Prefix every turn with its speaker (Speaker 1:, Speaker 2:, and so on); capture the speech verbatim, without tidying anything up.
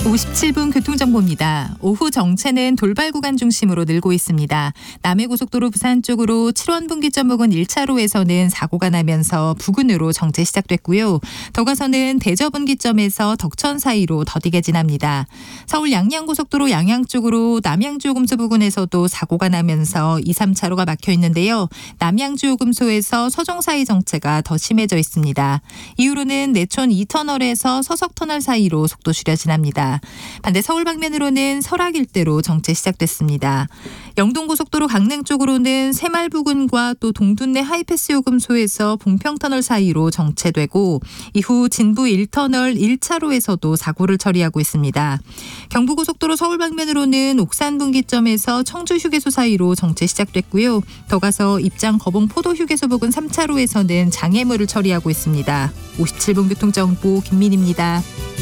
Speaker 1: 오십칠 분 교통정보입니다. 오후 정체는 돌발 구간 중심으로 늘고 있습니다. 남해고속도로 부산 쪽으로 칠원 분기점 부근 일 차로에서는 사고가 나면서 부근으로 정체 시작됐고요. 더 가서는 대저 분기점에서 덕천 사이로 더디게 지납니다. 서울 양양고속도로 양양 쪽으로 남양주요금소 부근에서도 사고가 나면서 이, 삼 차로가 막혀 있는데요. 남양주요금소에서 서종 사이 정체가 더 심해져 있습니다. 이후로는 내촌 이 터널에서 서석터널 사이로 속도 줄여 지납니다. 반대 서울 방면으로는 설악 일대로 정체 시작됐습니다. 영동고속도로 강릉 쪽으로는 새말 부근과 또 동둔내 하이패스 요금소에서 봉평터널 사이로 정체되고 이후 진부 일 터널 일 차로에서도 사고를 처리하고 있습니다. 경부고속도로 서울 방면으로는 옥산 분기점에서 청주 휴게소 사이로 정체 시작됐고요. 더 가서 입장 거봉 포도 휴게소 부근 삼 차로에서는 장애물을 처리하고 있습니다. 오십칠 분 교통정보 김민희입니다.